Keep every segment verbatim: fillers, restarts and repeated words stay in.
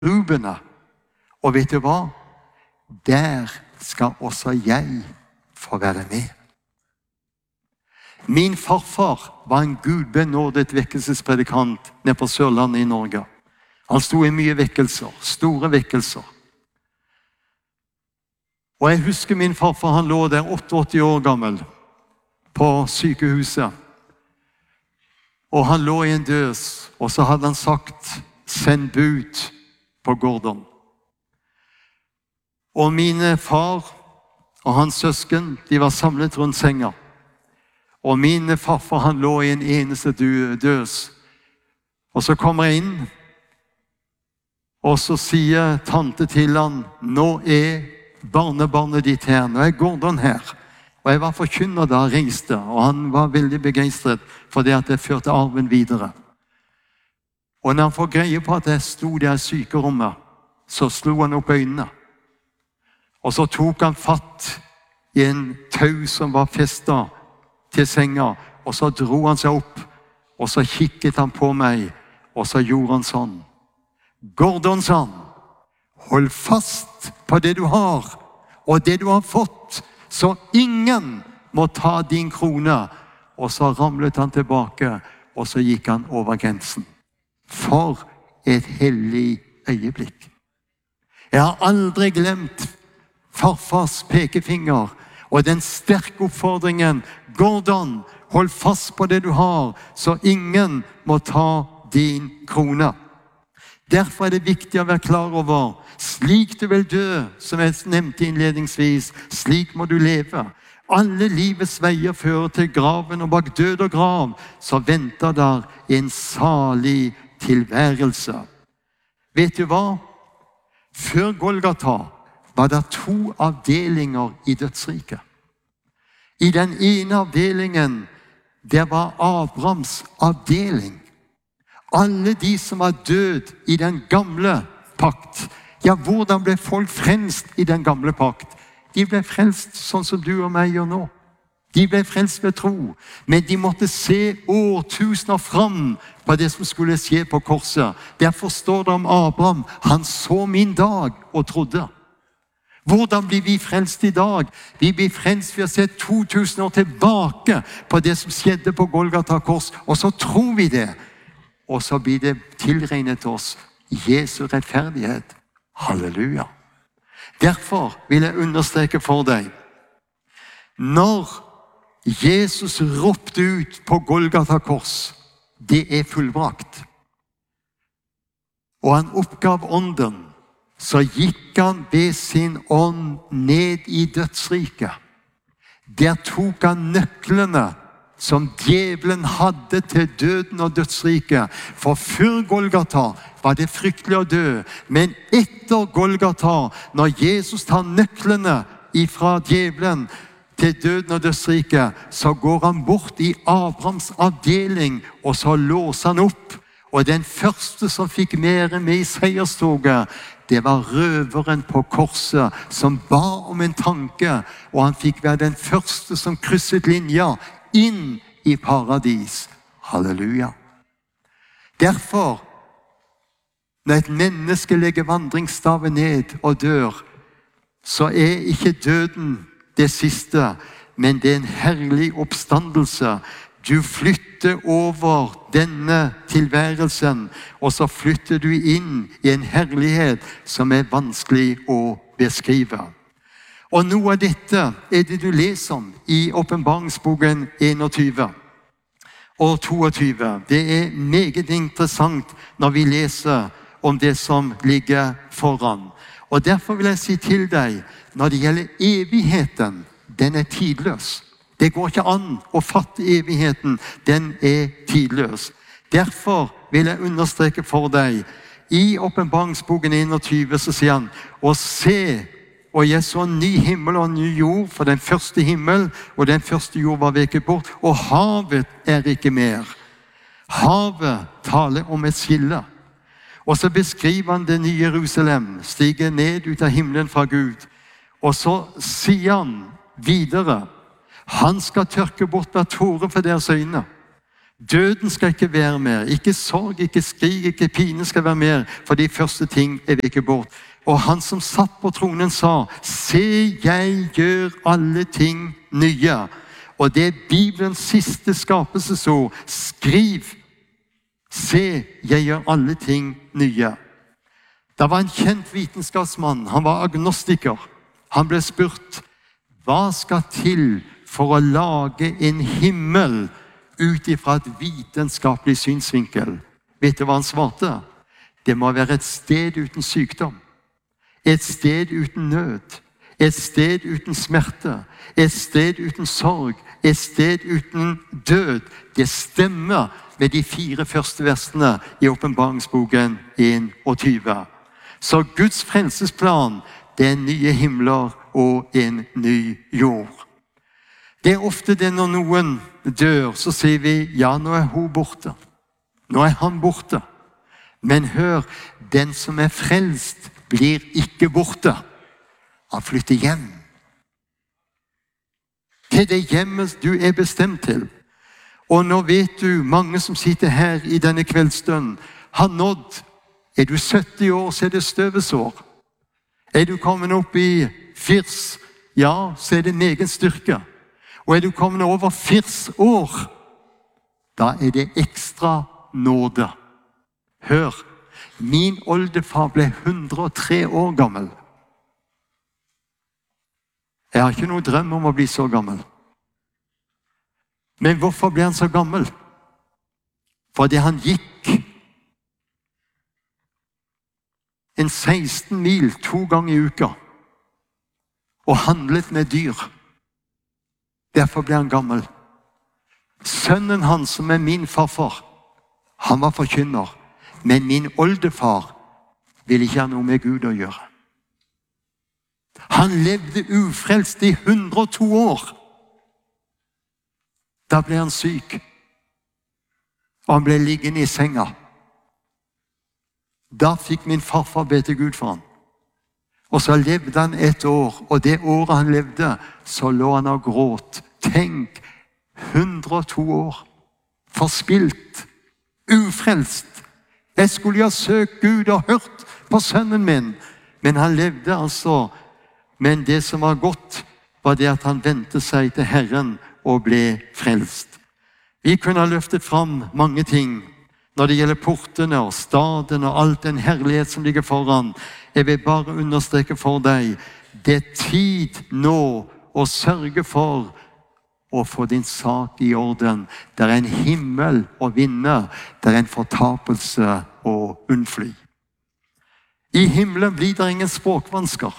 rubene. Og vet du hva? Der skal også jeg få være med. Min farfar var en gudbenådet vekkelsespredikant nede på Sørlandet i Norge. Han stod i mye vekkelser, store vekkelser. Og jeg husker min farfar, han lå der åttiåtte år gammel på sykehuset. Og han lå i en døs, og så hadde han sagt, send bud på Gordon. Og mine far og hans søsken, de var samlet rundt senga. Og min farfar, han lå i en eneste døs. Og så kommer jeg inn, og så sier tante til han, nå er barnebarnet ditt her, nå er Gordon her. Og jeg var forkynner da han ringste, og han var veldig begeistret for det at jeg førte arven videre. Og når han får greie på at jeg sto der i sykerommet, så slo han opp øynene. Og så tok han fatt i en tau som var festet til senga, og så dro han seg opp, og så kikket han på meg, og så gjorde han sånn. Gordon, sa han, hold fast på det du har, og det du har fått, så ingen må ta din krone. Og så ramlet han tilbake, og så gikk han over grensen. For et hellig øyeblikk. Jeg har aldri glemt farfars pekefinger, og den sterke oppfordringen, Gordon, hold fast på det du har, så ingen må ta din krone. Derfor er det viktig å være klar over, slik du vil dø, som jeg nevnte innledningsvis, slik må du leve. Alle livets veier fører til graven, og bak død og grav, så venter der en salig tilværelse. Vet du hva? Før Golgata var det to avdelinger i dødsriket. I den ene avdelingen, det var Abrahams avdeling. Alle de som var død i den gamle pakt. Ja, hvordan ble folk frelst i den gamle pakt? De ble frelst sånn som du og meg gjør nå. De ble frelst ved tro, men de måtte se årtusener fram på det som skulle skje på korset. Derfor står det om Abraham, han så min dag og trodde. Hvordan blir vi frelst i dag? Vi blir frelst ved å se to tusen år tilbake på det som skjedde på Golgata kors, og så tror vi det. Og så blir det tilregnet oss Jesu rettferdighet. Halleluja. Derfor vil jeg understreke for deg, når Jesus ropte ut på Golgata kors, det er fullbrakt. Og han oppgav ånden, så gikk han ved sin ånd ned i dødsriket. Der tok han nøklene som djevelen hadde til døden og dødsriket. For før Golgata var det fryktelig å dø, men etter Golgata, når Jesus tar nøklene ifra djevelen til døden og dødsriket, så går han bort i Abrahams avdeling, og så låser han opp. Og den første som fikk mere med i seierstoget, det var røveren på korset som ba om en tanke, og han fikk være den første som krysset linja inn i paradis. Halleluja. Derfor, når et menneske legger vandringsstaven ned og dør, så er ikke døden det siste, men det er en herlig oppstandelse. Du flytter over denne tilværelsen, og så flytter du inn i en herlighet som er vanskelig å beskrive. Og noe av dette er det du leser om i Åpenbaringsboken enogtyve og toogtyve. Det er meget interessant når vi leser om det som ligger foran. Og derfor vil jeg si til deg, når det gjelder evigheten, den er tidløs. Det går ikke an å fatte evigheten, den er tidløs. Derfor vil jeg understreke for deg, i Åpenbaringsboken enogtyve så sier han, og se, og jeg så en ny himmel og en ny jord, for den første himmel og den første jord var veket bort, og havet er ikke mer. Havet taler om et skille. Og så beskriver han det nye Jerusalem, stiger ned ut av himmelen fra Gud. Og så sier han videre, han skal tørke bort hver tåre for deres øyne. Døden skal ikke være mer. Ikke sorg, ikke skrik, ikke pine skal være mer. For de første ting er veket bort. Og han som satt på tronen sa, se, jeg gjør alle ting nye. Og det er Bibelens siste skapelsesord. Skriv, se, jeg gjør alle ting nye. Det var en kjent vitenskapsmann. Han var agnostiker. Han ble spurt, hva skal til for å lage en himmel ut ifra et vitenskapelig synsvinkel? Vet du hva han svarte? Det må være et sted uten sykdom. Et sted uten nød. Et sted uten smerte. Et sted uten sorg. Et sted uten død. Det stemmer med de fire første versene i Åpenbaringsboken enogtyve. Så Guds frelsesplan, det er nye himler og en ny jord. Det er ofte det når noen dør, så sier vi, ja, nå er hun borte. Nå er han borte. Men hør, den som er frelst blir ikke borte. Han flytter hjem. Til det hjemmet du er bestemt til. Og nå vet du, mange som sitter her i denne kveldsstund, har nådd. Er du sytti år, så er det støvets år. Er du kommet opp i firs, ja, så er det en egen styrke. Og er du kommet over firs år, da er det ekstra nåde. Hør, min oldefar ble hundre og tre år gammel. Jeg har ikke noe drøm om å bli så gammel. Men hvorfor ble han så gammel? Fordi han gikk en seksten mil to ganger i uka og handlet med dyr. Derfor ble han gammel. Sønnen hans, som er min farfar, han var forkynner. Men min oldefar ville ikke ha noe med Gud å gjøre. Han levde ufrelst i hundre og to år. Da ble han syk. Og han ble liggende i senga. Da fikk min farfar be til Gud for han. Og så levde han et år, og det året han levde, så lå han og gråt. Tenk, hundre og to år. Forspilt. Ufrelst. Jeg skulle jo ha søkt Gud og hørt på sønnen min. Men han levde altså. Men det som var godt, var det at han vendte seg til Herren og ble frelst. Vi kunne ha løftet fram mange ting når det gjelder portene og staden og alt den herlighet som ligger foran. Jeg vil bare understreke for deg, det er tid nå å sørge for å få din sak i orden. Det er en himmel å vinne, det er en fortapelse å unnfly. I himmelen blir det ingen språkvansker.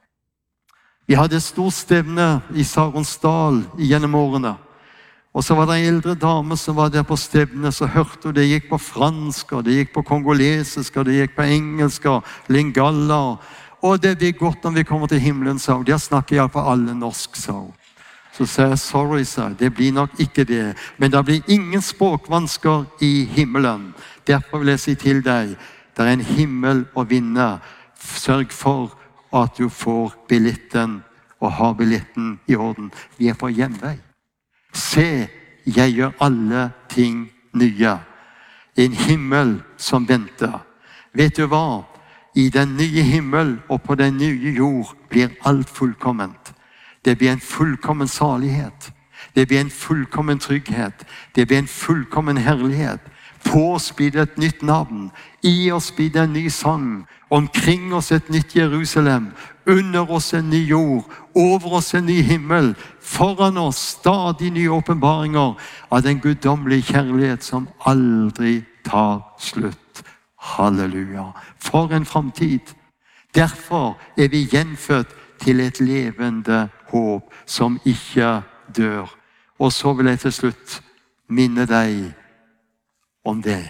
Vi hadde et stort stevne i Saronsdal gjennom årene. Og så var det en eldre dame som var der på stevnet, så hørte hun det gikk på fransk, og det gikk på kongolesisk, og det gikk på engelsk, og lingala. Og det blir godt når vi kommer til himmelen, sa hun. De snakker i hvert fall alle norsk, sa hun. Så sa jeg, sorry, sa jeg, det blir nok ikke det. Men det blir ingen språkvansker i himmelen. Derfor vil jeg si til deg, det er en himmel å vinne. Sørg for at du får billetten, og har billetten i orden. Vi er på hjemvei. Se, jeg gjør alle ting nye. En himmel som venter. Vet du hva? I den nye himmel og på den nye jord blir alt fullkomment. Det blir en fullkommen salighet. Det blir en fullkommen trygghet. Det blir en fullkommen herlighet. På oss blir det et nytt navn. I oss blir det en ny sang. Omkring oss et nytt Jerusalem. Under oss en ny jord. Over oss en ny himmel. Foran oss stadig nye åpenbaringer av den guddommelige kjærlighet som aldri tar slutt. Halleluja. For en framtid. Derfor er vi gjenfødt til et levende håp som ikke dør. Og så vil jeg til slutt minne deg om det.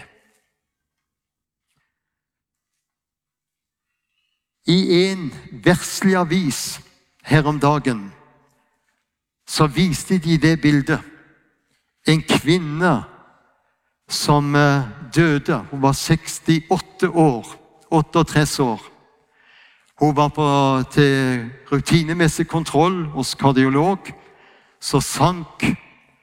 I en verslig avis her om dagen så viste de det bildet. En kvinne som døde. Hun var sekstiåtte år, otteogtres år. Hun var på, til rutinemessig kontroll hos kardiolog. Så sank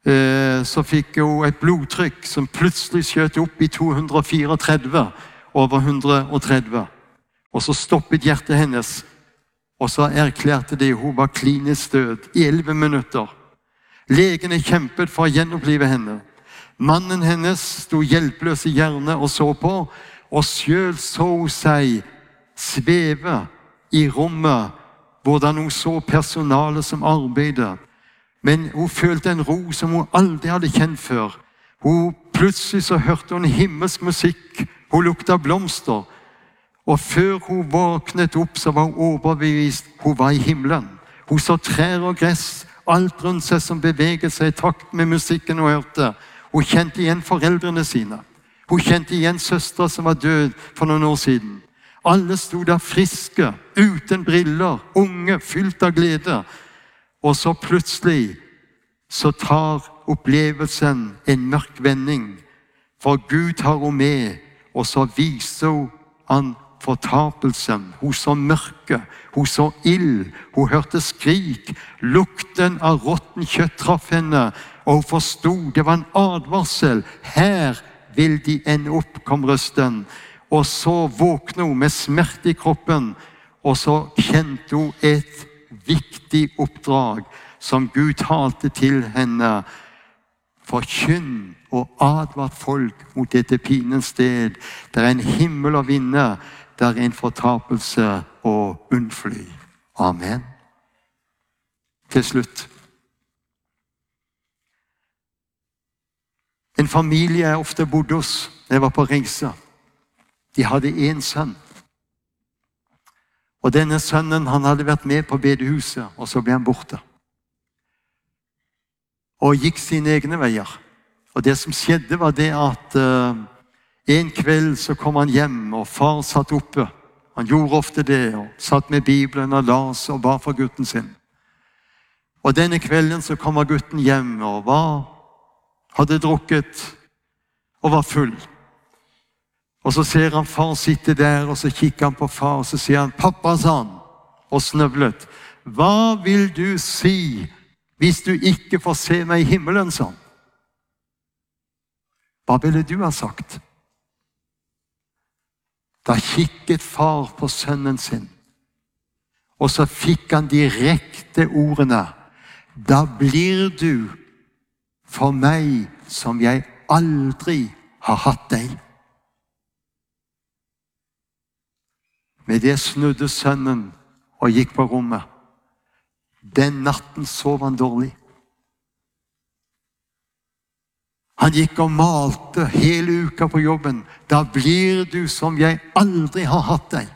eh, så fikk hun et blodtrykk som plutselig skjøt opp i to hundre og fireogtredve, over hundre og tretti. Og så stoppet hjertet hennes, og så erklærte de hun var klinisk død i elleve minutter. Legene kjempet for å gjenopplive henne. Mannen hennes sto hjelpeløs i hjørnet og så på, og selv så hun seg sveve i rommet, hvordan hun så personalet som arbeidet. Men hun følte en ro som hun aldri hadde kjent før. Hun, plutselig så hørte hun himmelsk musikk, hun lukta blomster, og før hun våknet opp så var hun overbevist hun var i himmelen. Hun så trær og gress, alt rundt seg som beveget seg i takt med musikken hun hørte. Hun kjente igjen foreldrene sine. Hun kjente igjen søstre som var død for noen år siden. Alle sto der friske, uten briller, unge, fylt av glede. Og så plutselig så tar opplevelsen en mørk vending. For Gud tar hun med, og så viser hun han fortapelsen. Hun så mørke, hun så ild, hun hørte skrik. Lukten av råtten kjøtt traff henne, og hun forstod det var en advarsel. Her vil de ende opp, kom røsten. Og så våknet hun med smerte i kroppen, og så kjente hun et viktig oppdrag som Gud talte til henne. Forkynn og advart folk mot dette pinens sted. Det er en himmel å vinne, det er en fortapelse å unnfly. Amen. Til slutt. En familie jeg ofte bodde hos da jeg var på reise. De hadde en sønn. Og denne sønnen han hadde vært med på bedehuset, og så ble han borte. Og gikk sine egne veier. Og det som skjedde var det at uh, en kveld så kom han hjem, og far satt oppe. Han gjorde ofte det, og satt med Bibelen og las og ba for gutten sin. Og denne kvelden så kommer gutten hjem, og var, hadde drukket, og var full. Og så ser han far sitte der, og så kikker han på far, og så sier han, «Pappa», sa han, og snøvlet, «Hva vil du si hvis du ikke får se meg i himmelen», sa han. Hva ville du ha sagt? Da kikket far på sønnen sin, og så fikk han direkte ordene, «Da blir du for meg som jeg aldri har hatt deg». Med det snudde sønnen og gikk på rommet. Den natten sov han dårlig. Han gikk og malte hele uka på jobben. Da blir du som jeg aldri har hatt deg.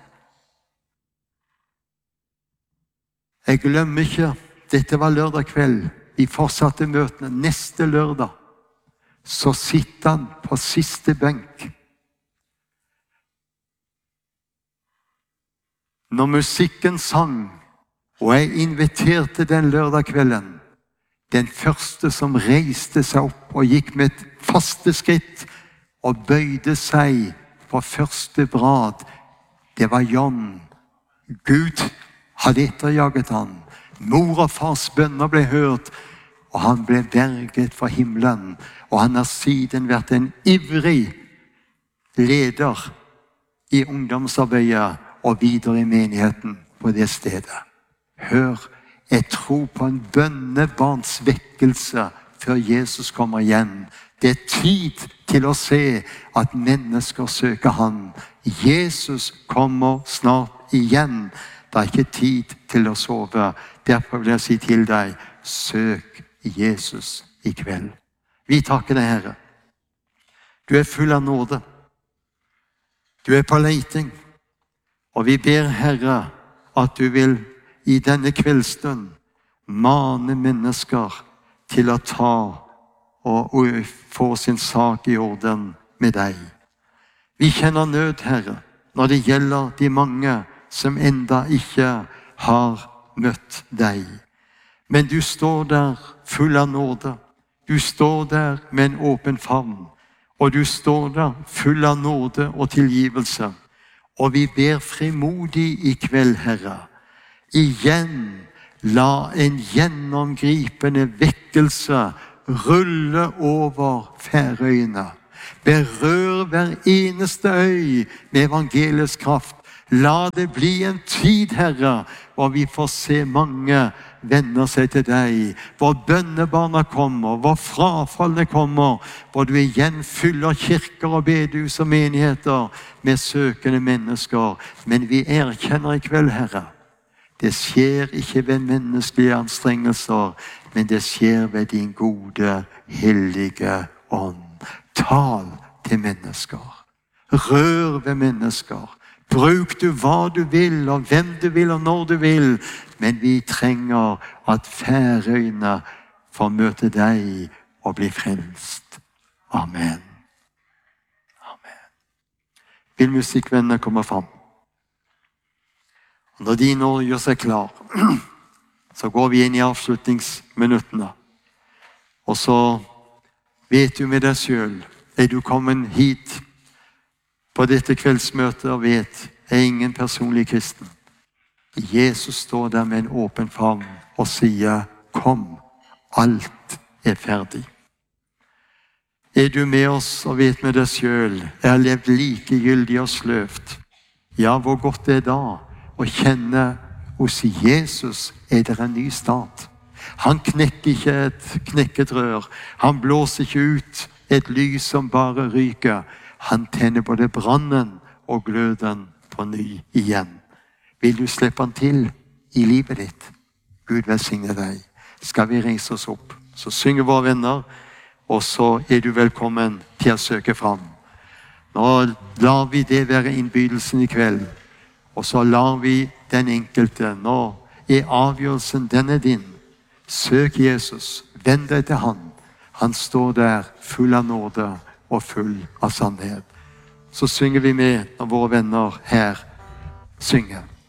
Jeg glemmer ikke, dette var lørdag kveld. Vi fortsatte møtene. Neste lørdag så sitter han på siste benk. Når musikken sang, og jeg inviterte den lørdag kvelden, den første som reiste seg opp og gikk med et faste skritt og bøyde seg på første brad, det var John. Gud hadde etterjaget han. Mor og fars bønner ble hørt, og han ble berget fra himmelen. Og han har siden vært en ivrig leder i ungdomsarbeidet og videre i menigheten på det stedet. Hør, jeg tror på en bønnebarns vekkelse før Jesus kommer igjen. Det er tid til å se at mennesker søker han. Jesus kommer snart igjen. Det er ikke tid til å sove. Derfor vil jeg si til deg, søk Jesus i kveld. Vi takker deg, Herre. Du er full av nåde. Du er på leiting. Og vi ber, Herre, at du vil i denne kveldsstund mane mennesker til å ta og, og få sin sak i orden med deg. Vi kjenner nød, Herre, når det gjelder de mange som enda ikke har møtt deg. Men du står der full av nåde. Du står der med en åpen favn. Og du står der full av nåde og tilgivelse. Og vi ber frimodig i kveld, Herre, igjen la en gjennomgripende vekkelse rulle over Færøyene. Berør hver eneste øy med evangeliets kraft. La det bli en tid, Herre, hvor vi får se mange vender seg til deg, hvor bønnebarna kommer, hvor frafallene kommer, hvor du igjen fyller kirker og bedehus og menigheter med søkende mennesker. Men vi erkjenner i kveld, Herre, det skjer ikke ved menneskelige anstrengelser, men det skjer ved din gode, hellige ånd. Tal til mennesker. Rør ved mennesker. Bruk du hva du vil, og hvem du vil, og når du vil. Men vi trenger at Færøyene får møte deg og bli frelst. Amen. Amen. Vil musikkvennene komme fram? Og når de nå gjør seg klar, så går vi inn i avslutningsminuttene. Og så vet du med deg selv, er du kommet hit på dette kveldsmøtet og vet, er ingen personlig kristen. Jesus står der med en åpen favn og sier, kom, alt er ferdig. Er du med oss og vet med deg selv, jeg har levd likegyldig og sløvt. Ja, hvor godt det er da å kjenne hos Jesus er det en ny start. Han knekker ikke et knekket rør. Han blåser ikke ut et lys som bare ryker. Han tenner både brannen og gløden på ny igjen. Vil du slippe han til i livet ditt? Gud velsigne deg. Skal vi reise oss opp, så synger våre venner, og så er du velkommen til å søke fram. Nå lar vi det være innbydelsen i kveld, og så lar vi den enkelte. Nå er avgjørelsen, den er din. Søk Jesus, vend deg til han. Han står der full av nåde og full av sannhet. Så synger vi med når våre venner her synger.